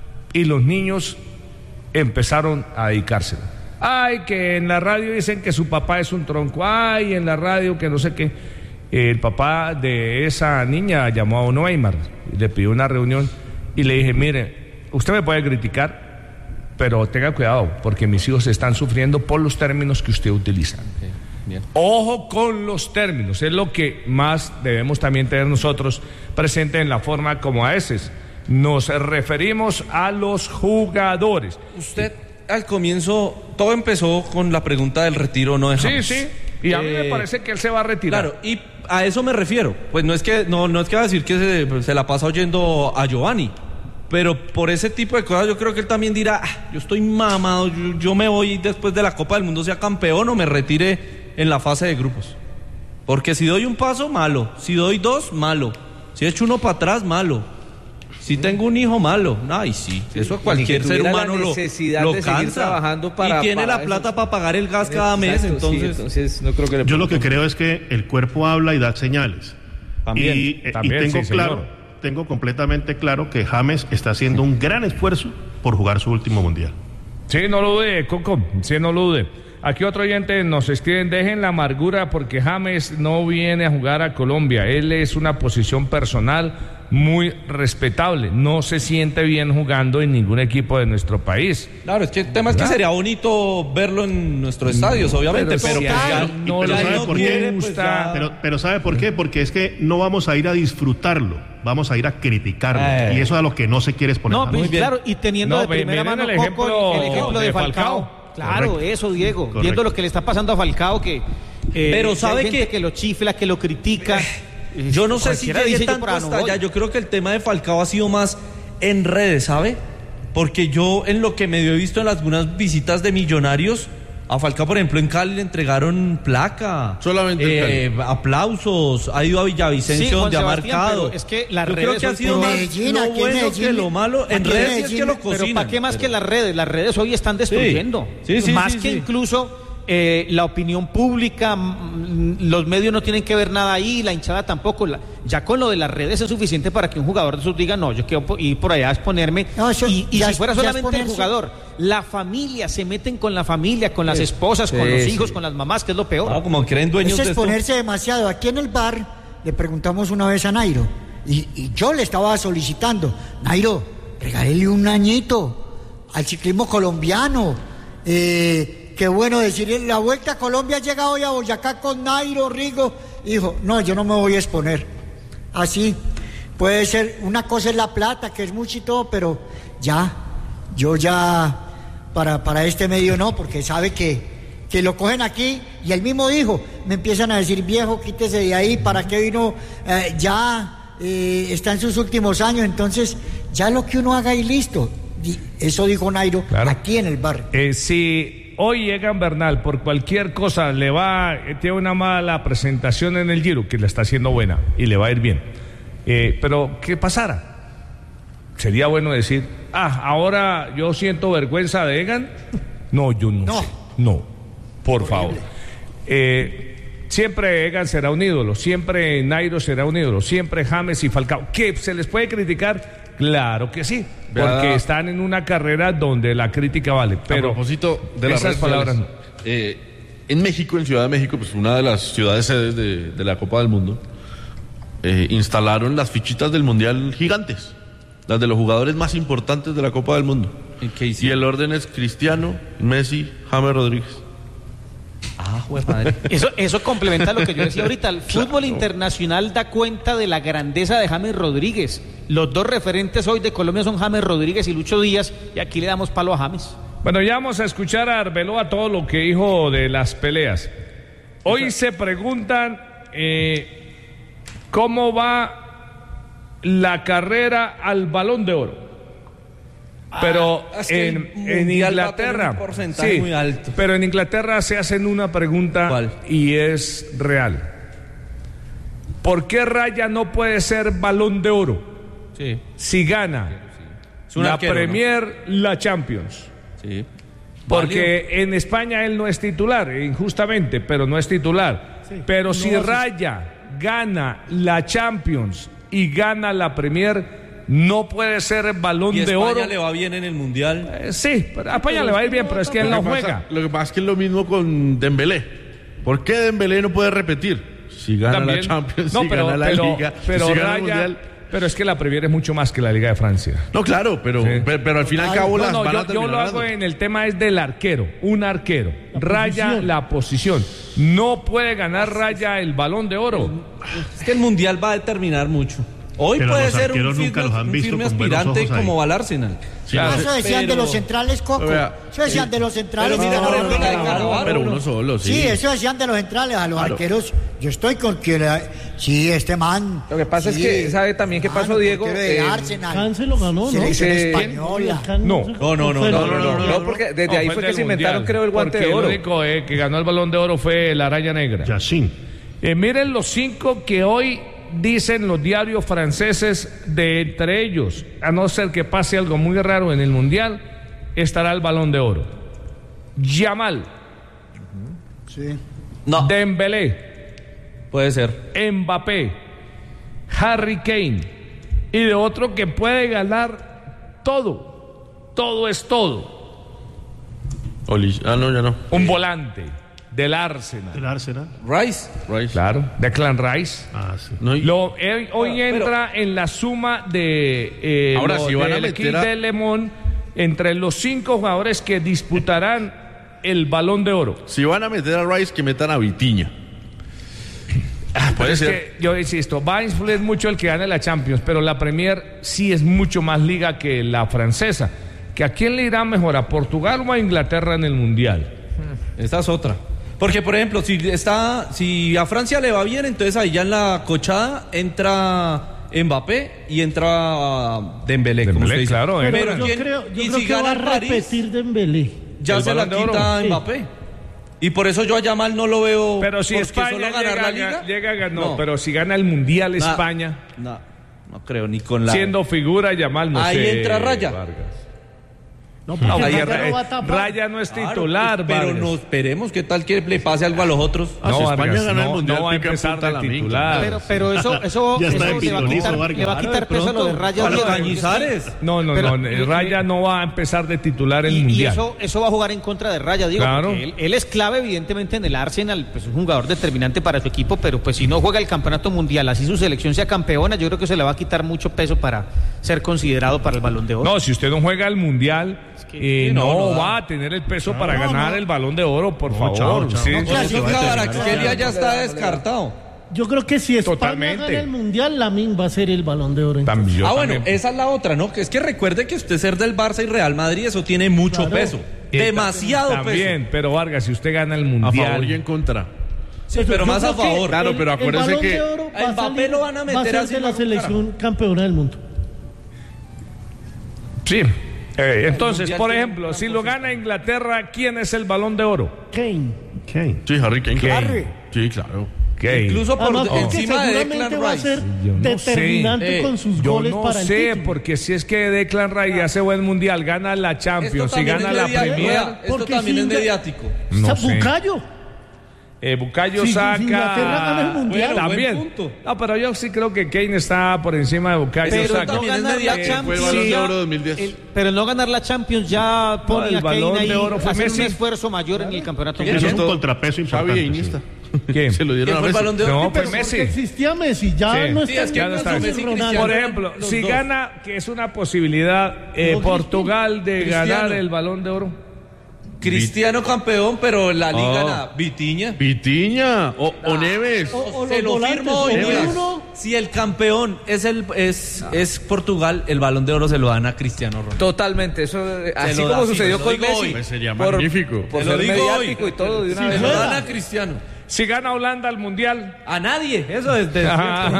y los niños empezaron a dedicárselo. Ay, que en la radio dicen que su papá es un tronco. Ay, en la radio que no sé qué. El papá de esa niña llamó a un Weimar y le pidió una reunión y le dije, mire, usted me puede criticar, pero tenga cuidado porque mis hijos están sufriendo por los términos que usted utiliza. Okay. Bien. Ojo con los términos, es lo que más debemos también tener nosotros presente en la forma como a veces nos referimos a los jugadores. Usted al comienzo, todo empezó con la pregunta del retiro, ¿no? De James. Sí, sí, y a mí Eh, me parece que él se va a retirar. Claro, y a eso me refiero. Pues no es que no, no es que va a decir que se, se la pasa oyendo a Giovanni, pero por ese tipo de cosas yo creo que él también dirá, ah, yo estoy mamado, yo, yo me voy después de la Copa del Mundo, sea campeón o me retire en la fase de grupos. Porque si doy un paso, malo. Si doy dos, malo. Si echo uno para atrás, malo. Si tengo un hijo, malo. Ay, sí. Eso a cualquier ser humano lo, lo de cansa. seguir trabajando para, y tiene para la plata eso. para pagar el gas cada mes, Exacto, sí, entonces... entonces no creo que le Yo lo que creo es que el cuerpo habla y da señales. También, y, eh, también, y tengo sí, claro, señor. tengo completamente claro que James está haciendo un gran esfuerzo por jugar su último mundial. Sí, no lo dude, Coco, sí, no lo dude. Aquí otro oyente nos escriben, dejen la amargura porque James no viene a jugar a Colombia. Él es una posición personal muy respetable. No se siente bien jugando en ningún equipo de nuestro país. Claro, es que el tema es que sería bonito verlo en nuestros estadios, obviamente, pero pero, si pues a ya él no ya le él no gusta, quiere, pues ya- Pero, pero ¿sabe por qué? Porque es que no vamos a ir a disfrutarlo, vamos a ir a criticarlo. Eh. Y eso es a lo que no se quiere exponer. No, James. pues, claro, y teniendo No, de primera miren mano el Coco, ejemplo el ejemplo de, de Falcao. Falcao. Claro, Correcto. eso, Diego. Correcto. Viendo lo que le está pasando a Falcao, que eh, Pero hay sabe gente que- que lo chifla, que lo critica. Yo no sé si Cualquiera llegue dice, yo tanto por ahí no hasta voy. allá. Yo creo que el tema de Falcao ha sido más en redes, ¿sabe? Porque yo en lo que medio he visto en algunas visitas de Millonarios, A Falcao, por ejemplo, en Cali le entregaron placa. Solamente eh, aplausos. Ha ido a Villavicencio, Sí, donde ha Juan Sebastián, marcado. pero es que las Yo creo redes que ha hoy sido por más Medellín, lo aquí en bueno Medellín, que lo malo. En aquí en redes sí es Medellín, que lo Pero cocinan. ¿para qué más pero- que las redes? Las redes hoy están destruyendo. Sí, sí, más sí, que sí. incluso eh, la opinión pública, mm, los medios no tienen que ver nada ahí, la hinchada tampoco. La- ya con lo de las redes es suficiente para que un jugador de esos diga, no, yo quiero po- ir por allá a exponerme. No, eso y y ya si es- fuera ya es solamente el ponerse- jugador, la familia, se meten con la familia, con las esposas, con Sí, los sí. hijos, con las mamás, que es lo peor. No, como creen dueños Eso de es esto. ponerse demasiado. Aquí en el bar le preguntamos una vez a Nairo y, y yo le estaba solicitando, Nairo, regálele un añito al ciclismo colombiano. Eh, qué bueno decir, la Vuelta a Colombia llega hoy a Boyacá con Nairo, Rigo. Dijo, no, yo no me voy a exponer. Así, puede ser, una cosa es la plata, que es mucho y todo, pero ya, yo ya, para, para este medio no, porque sabe que, que lo cogen aquí, y él mismo dijo, me empiezan a decir, viejo, quítese de ahí, ¿para qué vino? Eh, ya, eh, está en sus últimos años, entonces, ya lo que uno haga y listo. Y eso dijo Nairo, Claro. aquí en el bar. Eh, si hoy Egan Bernal por cualquier cosa le va, eh, tiene una mala presentación en el Giro, que le está haciendo buena y le va a ir bien, eh, pero ¿qué pasara? Sería bueno decir, ah, ahora yo siento vergüenza de Egan. No, yo no, No. sé. No, por favor. Eh, siempre Egan será un ídolo, siempre Nairo será un ídolo, siempre James y Falcao. ¿Qué se les puede criticar? Claro que sí, porque Vea- están en una carrera donde la crítica vale. Pero a propósito de las esas redes palabras sociales, eh, en México, en Ciudad de México, pues una de las ciudades sedes de, de la Copa del Mundo, eh, instalaron las fichitas del Mundial gigantes, las de los jugadores más importantes de la Copa del Mundo. ¿En qué Y hicieron? el orden es Cristiano, Messi, James Rodríguez. Ah, jue madre. Eso, eso complementa lo que yo decía ahorita. El fútbol internacional da cuenta de la grandeza de James Rodríguez. Los dos referentes hoy de Colombia son James Rodríguez y Lucho Díaz, y aquí le damos palo a James. bueno, ya vamos a escuchar a Arbeloa todo lo que dijo de las peleas. Hoy se preguntan eh, cómo va la carrera al Balón de Oro. Pero Ah, es que en, el en Mundial va a tener Inglaterra, un porcentaje muy alto. pero en Inglaterra se hacen una pregunta. ¿Cuál? Y es real. ¿Por qué Raya no puede ser Balón de Oro Sí. si gana Es un la arquero, Premier, la Champions? Sí. Porque en España él no es titular, injustamente, pero no es titular. Pero si Raya gana la Champions y gana la Premier, no puede ser Balón Y de España Oro. le va bien en el Mundial. Eh, sí, pero a España le va a ir bien, pero es que él no Lo que pasa- juega. Lo que pasa es que es lo mismo con Dembélé. ¿Por qué Dembélé no puede repetir? Si gana También. la Champions, No, si pero, gana la pero- Liga, pero si gana el Raya- Mundial. pero es que la Premier es mucho más que la Liga de Francia. No, claro, pero, Sí. pero, pero al fin y al cabo No, las no, van yo, a yo terminar lo hago ganando. en el tema es del arquero, un arquero. Raya posición. la posición. No puede ganar Raya el Balón de Oro. Es que el Mundial va a determinar mucho. Hoy Pero puede los ser un arqueros firme, nunca los han un visto firme con buenos aspirante ojos ahí. como va al Arsenal. Claro. Eso decían Pero- de los centrales, Coco. Vea, Eso decían de los centrales. pero mira, no, por ejemplo, no, la de no, Cannavaro. Pero uno solo, sí. Sí, eso decían de los centrales, a los Claro. arqueros. Yo estoy con quien. eh, Sí, este man. Lo que pasa sí, es que, ¿sabe también qué pasó, mano, Diego? portero de Eh, Arsenal, Cáncer lo ganó, ¿no? selección Dice- española. Can- No. sé- No, no, no, fue- no, no, no, No, porque desde No, ahí fue fue del que se inventaron, Mundial, creo, el guante porque de oro. El único eh, que ganó el Balón de Oro fue la Araña Negra. Yashin. Eh, miren los cinco que hoy dicen los diarios franceses, de entre ellos, a no ser que pase algo muy raro en el Mundial, estará el Balón de Oro. Yamal, Sí. No, Dembélé, puede ser. Mbappé, Harry Kane, y de otro que puede ganar todo. Todo es todo. Oli- ah, no, ya no. Un volante del Arsenal. El Arsenal. Rice. Rice. Claro, Declan Rice. Ah, sí. No, y- Lo, eh, hoy Pero- entra en la suma de eh, Ahora, lo si van a del meter equipo a- de Le Mans entre los cinco jugadores que disputarán el Balón de Oro. Si van a meter a Rice, que metan a Vitiña. Pero puede es ser. que yo insisto, va a influir mucho el que gane la Champions, pero la Premier sí es mucho más liga que la francesa. ¿Que a quién le irá mejor, a Portugal o a Inglaterra en el Mundial? Esta es otra. Porque, por ejemplo, si está, si a Francia le va bien, entonces ahí ya en la cochada entra Mbappé y entra Dembélé, como Dembélé, usted dice. claro, Pero Pero yo ¿quién- creo, yo y creo si que va gana a el París, repetir Dembélé. ya el se la Balón de Oro. quita Sí. Mbappé. Y por eso yo a Yamal no lo veo. Pero si España solo ganar llega, la liga, llega a ganar, no, no. pero si gana el Mundial Nah, España, no, no creo ni con la. siendo figura Yamal, no Ahí sé, entra Raya. Vargas. No, porque No, Raya Raya, no va a tapar. Raya no es Claro, titular, pero Vargas. no esperemos qué tal que le pase algo a los otros. Ah, No, si España Vargas, gana el no, Mundial, no va a pica empezar punta de la minga. titular. Pero, pero eso, eso, Ya eso está de le, va a pitonizo, quitar, Vargas. le va a Claro, quitar de peso a lo de pronto, Raya. a los Diego, Cañizares. No, no, Pero- no, Raya no va a empezar de titular en el Y, y Mundial. eso, eso va a jugar en contra de Raya, digo, Claro. porque él, él es clave evidentemente en el Arsenal, pues es un jugador determinante para su equipo, pero pues si no juega el campeonato mundial, así su selección sea campeona, yo creo que se le va a quitar mucho peso para ser considerado para el Balón de Oro. No, si usted no juega el Mundial, que- eh, sí, no, no, no da. va a tener el peso para ganar el Balón de Oro, por favor. chao, chao. Sí. No, Por eso claro, Kvaratskhelia ya está descartado. Yo creo que si España Totalmente. gana el Mundial, Lamine va a ser el Balón de Oro. También, yo ah, bueno, también. esa es la otra, ¿no? Que es que recuerde que usted ser del Barça y Real Madrid, eso tiene mucho Claro. peso. Eh, Demasiado También, peso. pero Vargas, si usted gana el A Mundial. favor y en contra. Sí, pero Yo más a creo que favor. Claro, el- pero el acuérdese Balón que de Oro a va Mbappé salir- lo van a meter va a así ser en de la la selección campeona del mundo. Sí. Eh, entonces, Mundial por tiene ejemplo, gran si lo posición. gana Inglaterra, ¿quién es el Balón de Oro? Kane. Okay. Sí, Harry Kane. Kane. Sí, claro. Kane. Incluso por Además, porque encima de seguramente Declan va a Rice. ser Yo no determinante sé. con sus Yo goles no para el sé, título. porque si es que Declan Rice hace buen Mundial, gana la Champions Esto y también gana es la mediático, Premier, vea, Esto Porque también si es Inga- mediático. no Sa- sé. Bucayo. Eh, Bucayo Si- si saca. Inglaterra gana el Mundial. Bueno, también. buen punto. No, pero yo sí creo que Kane está por encima de Bucayo. Pero saca. no también es ganar la mediático. Champions, Fue el Balón de ya- Oro dos mil diez. el- pero no ganar la Champions ya pone el a Kane Balón ahí de Oro fue a hacer Messi. un esfuerzo mayor en el campeonato Eso es mundial. un contrapeso importante. Xavi e sí. Iniesta. ¿Quién? Se lo dieron ¿Quién a fue el Messi. Balón de Oro? No, Sí, fue pero- Messi. Existía Messi, ya Sí. no Sí, está es que ni no Messi está ni Messi, Ronaldo. Cristiano. Por ejemplo, los si dos. gana, que es una posibilidad, eh, No, Portugal de Cristiano. ganar el Balón de Oro. Cristiano campeón, pero la liga Oh. nada. Vitiña. Vitiña o, o Neves. O- o Se los lo volantes, firmo hoy o día. uno. Si el campeón es el es, es Portugal, el Balón de Oro se lo dan a Cristiano Ronaldo. Totalmente, eso eh, así lo como da, sí, sucedió se lo con digo Messi. hoy. Pues sería por- magnífico. Por Te lo ser digo mediático hoy. y todo de una Sí, vez. se lo juega. dan a Cristiano. Si gana Holanda al Mundial. A nadie. Eso es de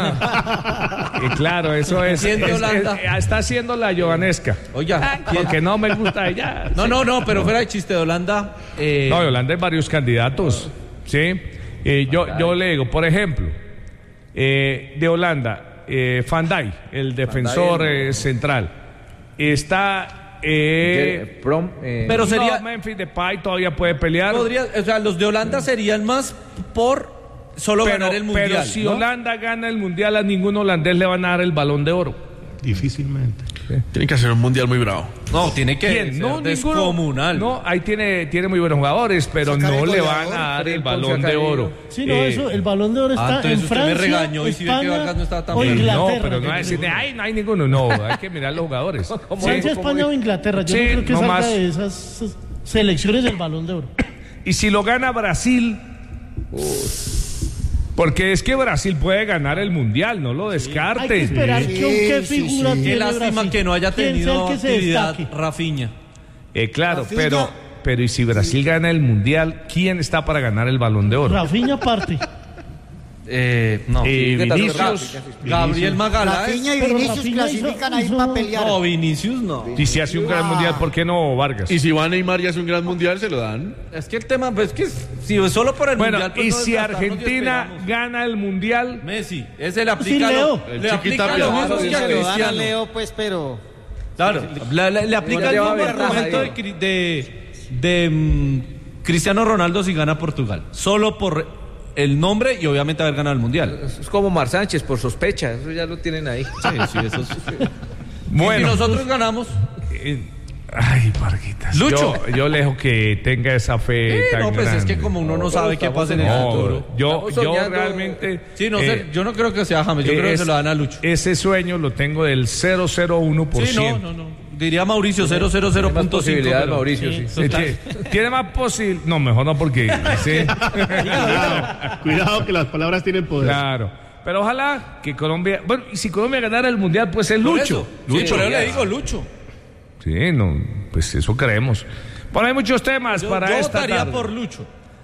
Y claro, eso es. ¿Quién de es- Holanda? es- está haciendo la Jovanesca. Oiga, ¿quién? Porque no me gusta ella. No, no, no, pero fuera de chiste de Holanda. eh, No, de Holanda hay varios candidatos. ¿Sí? Eh, yo, yo le digo, por ejemplo, eh, de Holanda, eh, Van Dijk, el defensor eh, central, está. Eh, Prom, eh, Pero sería- no, Memphis Depay todavía puede pelear. podría, o sea, los de Holanda serían más por solo pero, ganar el mundial. pero si ¿no? Holanda gana el mundial, a ningún holandés le van a dar el Balón de Oro. Difícilmente. Tienen que hacer un mundial muy bravo. No, tiene que ¿Quién? ser No, ninguno. descomunal. No, ahí tiene, tiene muy buenos jugadores, pero Sacar no el le goleador, van a dar el Freddy Balón Ponce de ha Oro. Sí, no, Eh, eso, el Balón de Oro está Ah, entonces en usted me Francia, regañó y si ve que España Vargas no estaba tan o bien. Inglaterra. No, pero no es decir, ay, no hay ninguno. No, hay que mirar los jugadores. Francia, Sí. España o Inglaterra. Yo Sí, no creo que no salga más. de esas selecciones del Balón de Oro. Y si lo gana Brasil, porque es que Brasil puede ganar el mundial, no lo Hay que descartes. esperar Sí, que, qué sí, figura sí. tiene Qué lástima Brasil. que no haya ¿Quién sea el tenido que se actividad destaque? Rafinha. Eh, claro, Rafinha. pero, pero y si Brasil gana el mundial, ¿quién está para ganar el Balón de Oro? Rafinha parte. Eh, no. Eh, ¿qué tal? Vinicius. Gabriel Magaláes. Rafinha y Pero Vinicius Rafinha clasifican hizo- ahí hizo- para pelear. No, Vinicius no. Y si hace un gran mundial, ¿por qué no Vargas? Y si va Neymar y hace un gran mundial, se lo dan. Es que el tema, pues que si es solo por el Bueno, mundial. pues y no si desgastarnos y Argentina esperamos. gana el mundial, Messi, ese le Sí, aplica Leo. lo, El le aplica Chiquitapia. lo mismo Claro, que se a lo dan a Cristiano. Leo, pues, pero... Claro, le, le- le aplica No el lleva mismo ventaja, argumento de, digo. Cri- de, de, mm, Cristiano Ronaldo si gana Portugal. Solo por el nombre y obviamente haber ganado el mundial. Es como Mar Sánchez, por sospecha, eso ya lo tienen ahí. Sí, sí, eso es. bueno. Y si nosotros ganamos. eh, ay, Varguitas. Lucho. Yo, yo le dejo que tenga esa fe Sí, tan no, pues es que grande. como uno no, No, sabe pero qué estamos pasa en el No, futuro. yo, Estamos yo soñando. realmente. Sí, no eh, sé, yo no creo que sea James, yo creo que es- se lo dan a Lucho. Ese sueño lo tengo del cero coma cero uno por Sí, no, ciento. no, no. Diría Mauricio cero cero cero Tiene más punto cinco. posibilidades, pero- Mauricio, sí. Eh, tie- Tiene más posible. No, mejor no, porque. Sí. Cuidado, cuidado que las palabras tienen poder. Claro. Pero ojalá que Colombia. Bueno, y si Colombia ganara el mundial, pues es Por Lucho. eso. Sí, por eso le digo Lucho. Sí, no, pues eso creemos. Bueno, hay muchos temas Yo, para yo esta votaría tarde. por Lucho.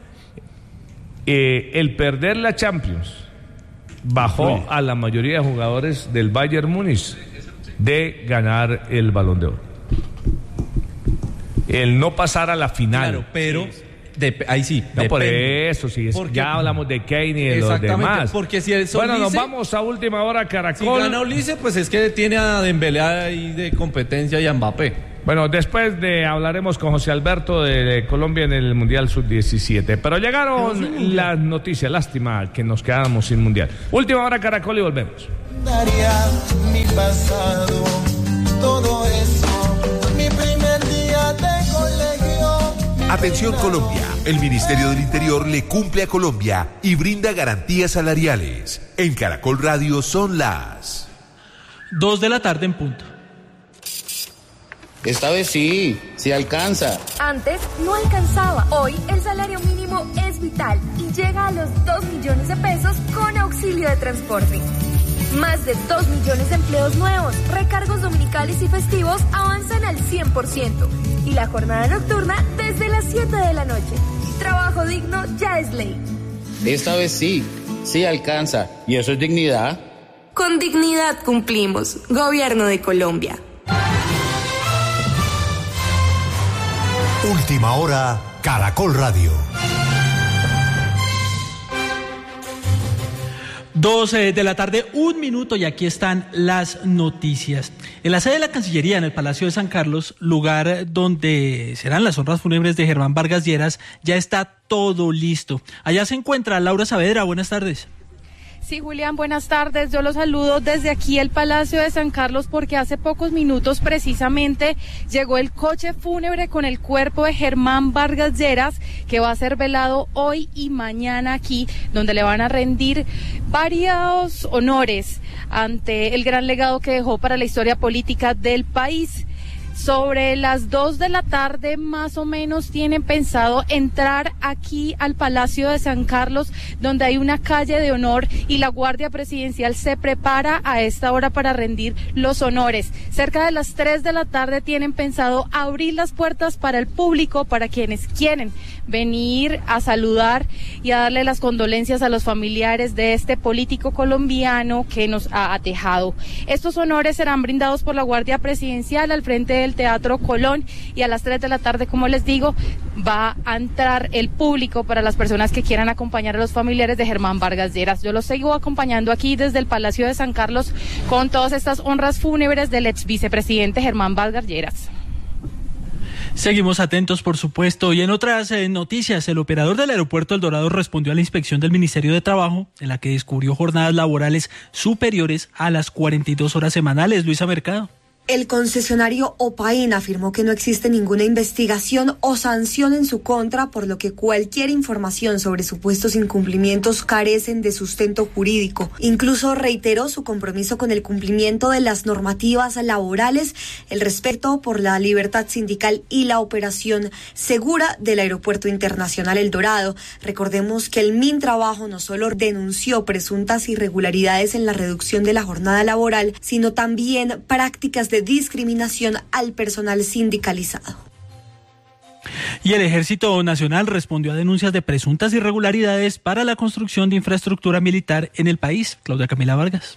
Eh, el perder la Champions bajó a la mayoría de jugadores del Bayern Múnich de ganar el Balón de Oro. El no pasar a la final. Claro, pero de, ahí sí. No, depende. por eso, sí. Es, Porque, ya hablamos de Kane y de los demás. Porque si el bueno, nos Ulises, vamos a última hora, Caracol. Si gana Ulises, pues es que tiene a Dembélé ahí de competencia y a Mbappé. Bueno, después de hablaremos con José Alberto de, de Colombia en el Mundial sub diecisiete. Pero llegaron las noticias. Lástima que nos quedamos sin Mundial. Última hora, Caracol, y volvemos. Daría mi pasado, todo eso, mi primer día de colegio. Atención Colombia, el Ministerio del Interior le cumple a Colombia y brinda garantías salariales. En Caracol Radio son las dos de la tarde en punto. Esta vez sí, sí alcanza. Antes no alcanzaba. Hoy el salario mínimo es vital y llega a los dos millones de pesos con auxilio de transporte. Más de dos millones de empleos nuevos, recargos dominicales y festivos avanzan al cien por ciento. Y la jornada nocturna desde las siete de la noche. Trabajo digno ya es ley. Esta vez sí, sí alcanza. ¿Y eso es dignidad? Con dignidad cumplimos. Gobierno de Colombia. Última hora, Caracol Radio. doce de la tarde, un minuto, y aquí están las noticias. En la sede de la Cancillería, en el Palacio de San Carlos, lugar donde serán las honras fúnebres de Germán Vargas Lleras, ya está todo listo. Allá se encuentra Laura Saavedra, buenas tardes. Sí, Julián, buenas tardes. Yo los saludo desde aquí el Palacio de San Carlos porque hace pocos minutos precisamente llegó el coche fúnebre con el cuerpo de Germán Vargas Lleras, que va a ser velado hoy y mañana aquí, donde le van a rendir varios honores ante el gran legado que dejó para la historia política del país. Sobre las dos de la tarde más o menos tienen pensado entrar aquí al Palacio de San Carlos, donde hay una calle de honor y la Guardia Presidencial se prepara a esta hora para rendir los honores. Cerca de las tres de la tarde tienen pensado abrir las puertas para el público, para quienes quieren venir a saludar y a darle las condolencias a los familiares de este político colombiano que nos ha dejado. Estos honores serán brindados por la Guardia Presidencial al frente del Teatro Colón, y a las tres de la tarde, como les digo, va a entrar el público para las personas que quieran acompañar a los familiares de Germán Vargas Lleras. Yo los sigo acompañando aquí desde el Palacio de San Carlos con todas estas honras fúnebres del ex vicepresidente Germán Vargas Lleras. Seguimos atentos, por supuesto. Y en otras eh, noticias, el operador del aeropuerto El Dorado respondió a la inspección del Ministerio de Trabajo, en la que descubrió jornadas laborales superiores a las cuarenta y dos horas semanales. Luisa Mercado. El concesionario Opain afirmó que no existe ninguna investigación o sanción en su contra, por lo que cualquier información sobre supuestos incumplimientos carecen de sustento jurídico. Incluso reiteró su compromiso con el cumplimiento de las normativas laborales, el respeto por la libertad sindical y la operación segura del Aeropuerto Internacional El Dorado. Recordemos que el Mintrabajo no solo denunció presuntas irregularidades en la reducción de la jornada laboral, sino también prácticas de de discriminación al personal sindicalizado. Y el Ejército Nacional respondió a denuncias de presuntas irregularidades para la construcción de infraestructura militar en el país. Claudia Camila Vargas.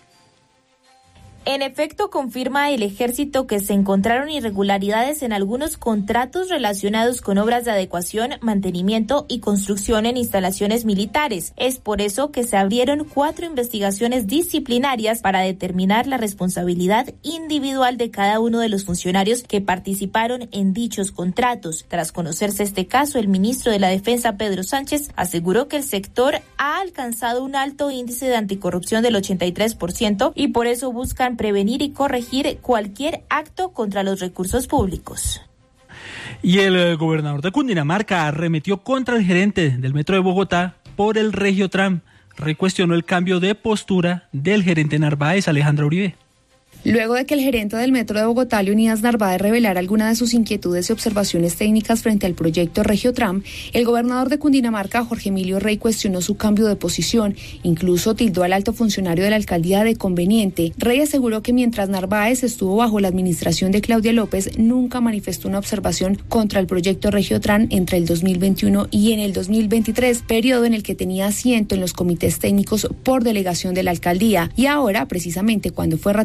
En efecto, confirma el Ejército que se encontraron irregularidades en algunos contratos relacionados con obras de adecuación, mantenimiento y construcción en instalaciones militares. Es por eso que se abrieron cuatro investigaciones disciplinarias para determinar la responsabilidad individual de cada uno de los funcionarios que participaron en dichos contratos. Tras conocerse este caso, el ministro de la Defensa, Pedro Sánchez, aseguró que el sector ha alcanzado un alto índice de anticorrupción del ochenta y tres por ciento y por eso buscan prevenir y corregir cualquier acto contra los recursos públicos. Y el gobernador de Cundinamarca arremetió contra el gerente del Metro de Bogotá por el Regiotram. Recuestionó el cambio de postura del gerente Narváez, Alejandra Uribe. Luego de que el gerente del Metro de Bogotá, Leonidas Narváez, revelara algunas de sus inquietudes y observaciones técnicas frente al proyecto Regiotram, el gobernador de Cundinamarca, Jorge Emilio Rey, cuestionó su cambio de posición. Incluso tildó al alto funcionario de la alcaldía de conveniente. Rey aseguró que mientras Narváez estuvo bajo la administración de Claudia López, nunca manifestó una observación contra el proyecto Regiotram entre el dos mil veintiuno y en el dos mil veintitrés, periodo en el que tenía asiento en los comités técnicos por delegación de la alcaldía. Y ahora, precisamente cuando fue ratificado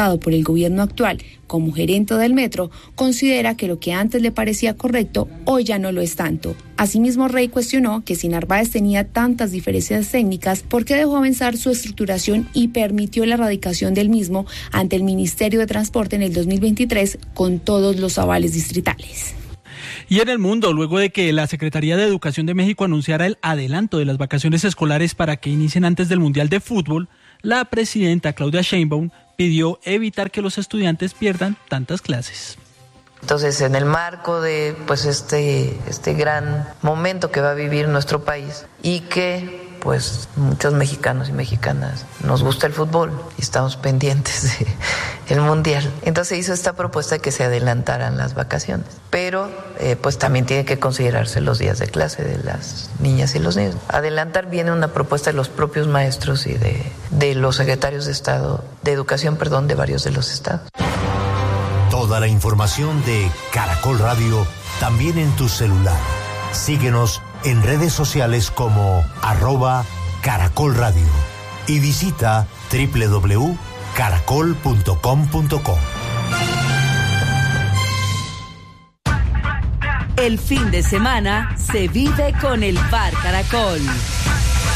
implementado por el gobierno actual como gerente del metro, considera que lo que antes le parecía correcto, hoy ya no lo es tanto. Asimismo, Rey cuestionó que si Narváez tenía tantas diferencias técnicas, ¿por qué dejó avanzar su estructuración y permitió la erradicación del mismo ante el Ministerio de Transporte en el dos mil veintitrés con todos los avales distritales? Y en el mundo, luego de que la Secretaría de Educación de México anunciara el adelanto de las vacaciones escolares para que inicien antes del Mundial de Fútbol, la presidenta Claudia Sheinbaum pidió evitar que los estudiantes pierdan tantas clases. Entonces, en el marco de pues este, este gran momento que va a vivir nuestro país y que pues muchos mexicanos y mexicanas nos gusta el fútbol y estamos pendientes del Mundial. Entonces hizo esta propuesta de que se adelantaran las vacaciones, pero eh, pues también tiene que considerarse los días de clase de las niñas y los niños. Adelantar viene una propuesta de los propios maestros y de, de los secretarios de Estado, de Educación, perdón, de varios de los estados. Toda la información de Caracol Radio también en tu celular. Síguenos en redes sociales como arroba Caracol Radio y visita doble u doble u doble u punto caracol punto com punto co. El fin de semana se vive con el Bar Caracol.